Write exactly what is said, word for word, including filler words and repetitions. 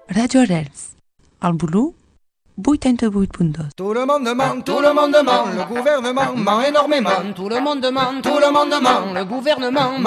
Radio Arrels, al volum vuitanta-vuit punt dos. Tout le monde demande, tout le monde demande, le gouvernement ment énormément. Tout le monde demande, tout le monde demande, le gouvernement